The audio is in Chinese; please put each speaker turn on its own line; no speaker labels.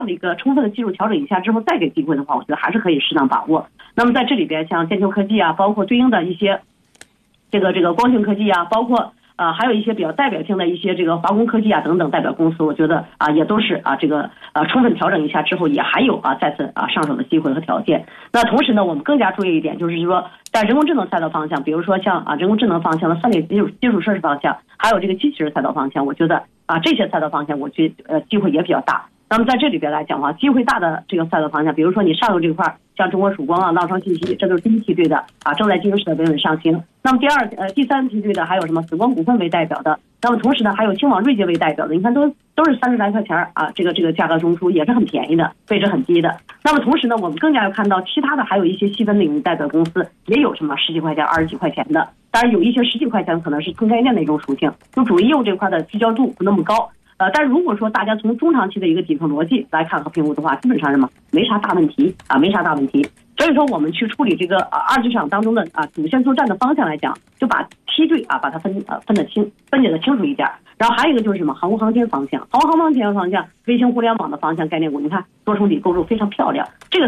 的一个充分的技术调整一下之后再给机会的话，我觉得还是可以适当把握。那么在这里边，像剑球科技啊，包括对应的一些这个光讯科技啊，包括还有一些比较代表性的一些这个华工科技啊等等代表公司，我觉得也都是充分调整一下之后，也还有再次上手的机会和条件。那同时呢，我们更加注意一点，就是说在人工智能赛道方向，比如说像人工智能方向的算力基础设施方向，还有这个机器人赛道方向，我觉得这些赛道方向我觉得机会也比较大。那么在这里边来讲的话，机会大的这个赛道方向，比如说你上游这块，像中国曙光啊、浪潮信息，这都是第一梯队的正在进行稳稳上行。那么第三梯队的还有什么紫光股份为代表的，那么同时呢还有青网锐界为代表的，你看都是30来块钱这个价格中枢也是很便宜的，位置很低的。那么同时呢，我们更加要看到其他的还有一些细分领域代表公司也有什么10几块钱、20几块钱的，当然有一些10几块钱可能是中概念的一种属性，就主业业务这块的聚焦度不那么高。但如果说大家从中长期的一个底层逻辑来看和评估的话，基本上没啥大问题。所以说我们去处理这个二级市场当中的主线作战的方向来讲，就把梯队把它分解的清楚一点。然后还有一个就是什么航空航天方向，卫星互联网的方向概念股，你看多重底构筑非常漂亮。这个